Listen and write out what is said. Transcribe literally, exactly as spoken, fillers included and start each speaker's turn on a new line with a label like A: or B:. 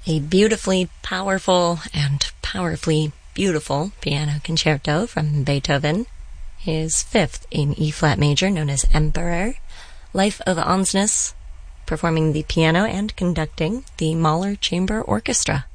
A: A beautifully powerful and powerfully beautiful piano concerto from Beethoven, his fifth in E-flat major, known as Emperor, Life of Ansnes, performing the piano and conducting the Mahler Chamber Orchestra.